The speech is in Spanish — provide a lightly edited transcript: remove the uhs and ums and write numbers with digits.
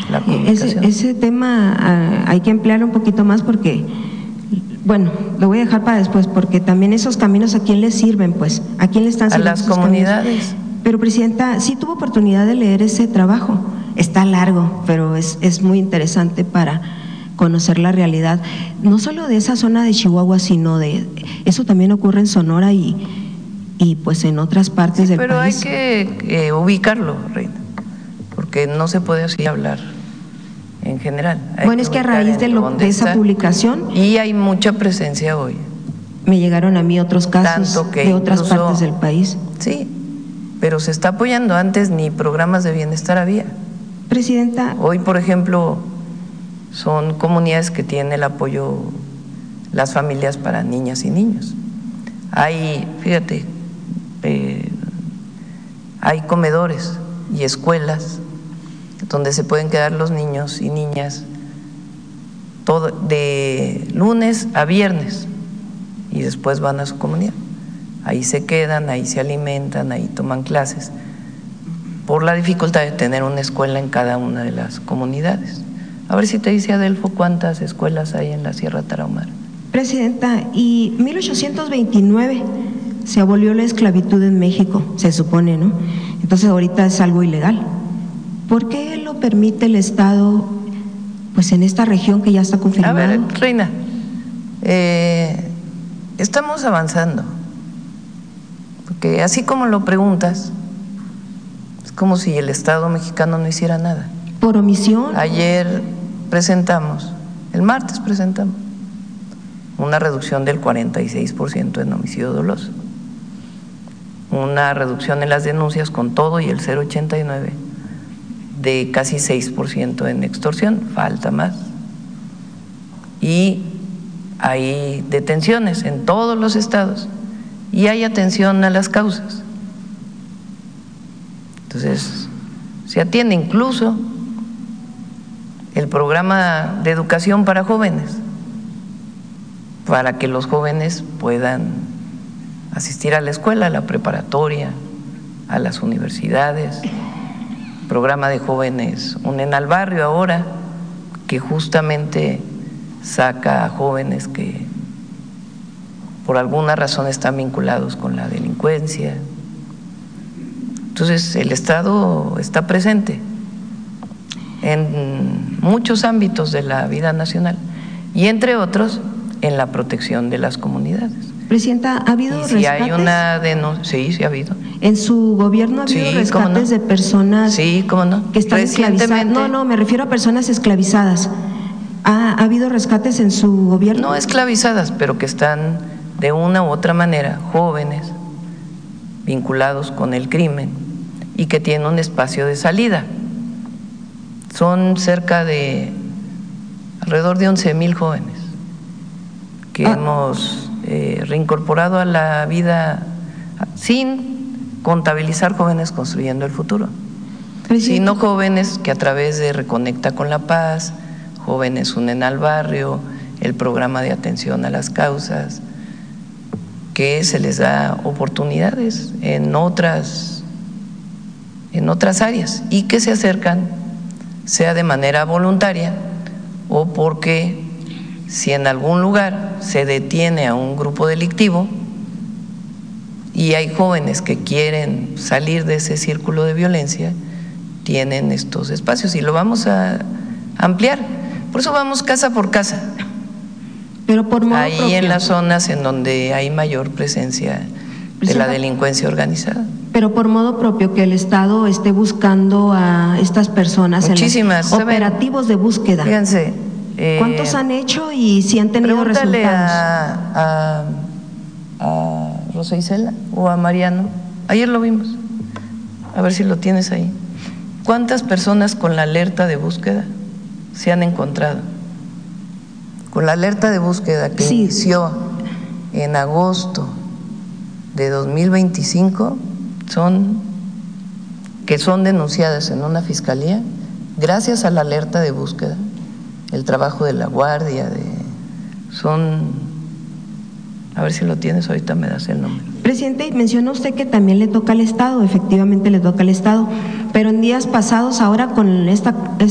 la comunicación. Ese tema hay que emplear un poquito más porque, bueno, lo voy a dejar para después, porque también esos caminos, ¿a quién les sirven? Pues, ¿a quién le están sirviendo? A las comunidades. Pero, Presidenta, sí tuvo oportunidad de leer ese trabajo. Está largo, pero es muy interesante para conocer la realidad, no solo de esa zona de Chihuahua, sino de eso también ocurre en Sonora y pues en otras partes del pero país. Pero hay que ubicarlo, Reina, porque no se puede así hablar en general. Bueno, es que a raíz de esa publicación… Y hay mucha presencia hoy. Me llegaron a mí otros casos de otras partes del país. Sí, pero se está apoyando. Antes ni programas de bienestar había. Presidenta. Hoy, por ejemplo, son comunidades que tienen el apoyo, las familias para niñas y niños. Hay, fíjate, hay comedores y escuelas donde se pueden quedar los niños y niñas todo, de lunes a viernes, y después van a su comunidad. Ahí se quedan, ahí se alimentan, ahí toman clases, por la dificultad de tener una escuela en cada una de las comunidades. A ver si te dice Adelfo cuántas escuelas hay en la Sierra Tarahumara. Presidenta, y 1829 se abolió la esclavitud en México, se supone, ¿no? Entonces ahorita es algo ilegal. ¿Por qué lo permite el Estado, pues en esta región que ya está confirmado? A ver, Reina, estamos avanzando, porque así como lo preguntas, es como si el Estado mexicano no hiciera nada. ¿Por omisión? Ayer presentamos, el martes presentamos, una reducción del 46% en homicidio doloso, una reducción en las denuncias con todo y el 0,89% de casi 6% en extorsión, falta más. Y hay detenciones en todos los estados y hay atención a las causas. Entonces, se atiende incluso el programa de educación para jóvenes, para que los jóvenes puedan asistir a la escuela, a la preparatoria, a las universidades. Programa de jóvenes Unen al Barrio ahora, que justamente saca a jóvenes que por alguna razón están vinculados con la delincuencia. Entonces el Estado está presente en muchos ámbitos de la vida nacional y entre otros en la protección de las comunidades. Presidenta, ¿ha habido rescates? Si hay una denuncia, sí ha habido. ¿En su gobierno ha habido rescates de personas que están esclavizadas? No, me refiero a personas esclavizadas. ¿Ha habido rescates en su gobierno? No esclavizadas, pero que están de una u otra manera jóvenes vinculados con el crimen y que tienen un espacio de salida. Son cerca de alrededor de 11,000 jóvenes que hemos reincorporado a la vida sin contabilizar jóvenes construyendo el futuro, sino jóvenes que a través de Reconecta con la Paz, Jóvenes Unen al Barrio, el programa de atención a las causas, que se les da oportunidades en otras áreas y que se acercan, sea de manera voluntaria o porque si en algún lugar se detiene a un grupo delictivo y hay jóvenes que quieren salir de ese círculo de violencia, tienen estos espacios y lo vamos a ampliar. Por eso vamos casa por casa. Pero por modo ahí propio. En las zonas en donde hay mayor presencia de la delincuencia organizada. Pero por modo propio, que el Estado esté buscando a estas personas. Muchísimas. En los operativos de búsqueda. Fíjense. ¿Cuántos han hecho y si han tenido resultados? A Rosa Isela o a Mariano. Ayer lo vimos. A ver si lo tienes ahí. ¿Cuántas personas con la alerta de búsqueda se han encontrado? Con la alerta de búsqueda que inició en agosto de 2025, que son denunciadas en una fiscalía, gracias a la alerta de búsqueda, el trabajo de la guardia, a ver si lo tienes, ahorita me das el nombre. Presidente, mencionó usted que también le toca al Estado, efectivamente le toca al Estado, pero en días pasados, ahora con esta